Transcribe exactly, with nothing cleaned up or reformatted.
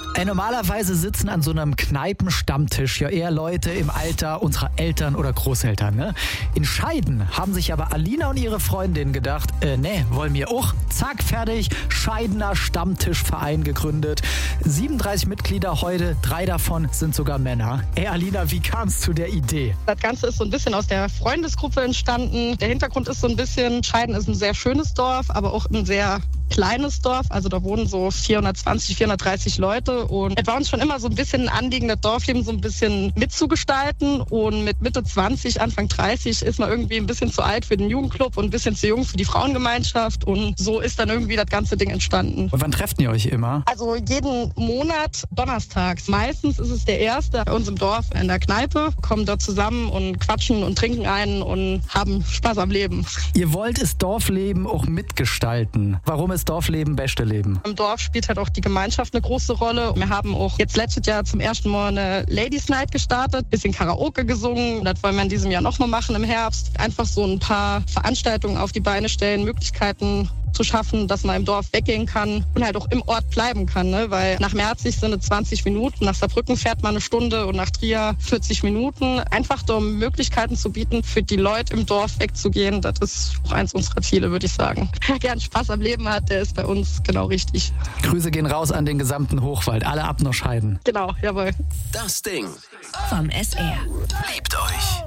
Ey, normalerweise sitzen an so einem Kneipenstammtisch ja eher Leute im Alter unserer Eltern oder Großeltern, ne? In Scheiden haben sich aber Alina und ihre Freundin gedacht, äh, ne, wollen wir auch? Zack, fertig, Scheidener Stammtischverein gegründet. siebenunddreißig Mitglieder heute, drei davon sind sogar Männer. Ey, Alina, wie kam es zu der Idee? Das Ganze ist so ein bisschen aus der Freundesgruppe entstanden. Der Hintergrund ist so ein bisschen, Scheiden ist ein sehr schönes Dorf, aber auch ein sehr kleines Dorf. Also da wohnen so vierhundertzwanzig, vierhundertdreißig Leute. Und es war uns schon immer so ein bisschen ein Anliegen, das Dorfleben so ein bisschen mitzugestalten. Und mit Mitte zwanzig, Anfang dreißig ist man irgendwie ein bisschen zu alt für den Jugendclub und ein bisschen zu jung für die Frauengemeinschaft. Und so ist dann irgendwie das ganze Ding entstanden. Und wann trefft ihr euch immer? Also jeden Monat donnerstags. Meistens ist es der erste bei uns im Dorf in der Kneipe. Kommen dort zusammen und quatschen und trinken einen und haben Spaß am Leben. Ihr wollt das Dorfleben auch mitgestalten. Warum ist Dorfleben beste Leben? Im Dorf spielt halt auch die Gemeinschaft eine große Rolle. Wir haben auch jetzt letztes Jahr zum ersten Mal eine Ladies Night gestartet, bisschen Karaoke gesungen. Das wollen wir in diesem Jahr nochmal machen im Herbst. Einfach so ein paar Veranstaltungen auf die Beine stellen, Möglichkeiten zu schaffen, dass man im Dorf weggehen kann und halt auch im Ort bleiben kann, ne? Weil nach Merzig sind es zwanzig Minuten, nach Saarbrücken fährt man eine Stunde und nach Trier vierzig Minuten. Einfach um Möglichkeiten zu bieten, für die Leute im Dorf wegzugehen, das ist auch eins unserer Ziele, würde ich sagen. Wer gern Spaß am Leben hat, der ist bei uns genau richtig. Grüße gehen raus an den gesamten Hochwald, alle ab nach Scheiden. Genau, jawohl. Das Ding vom S R. liebt euch.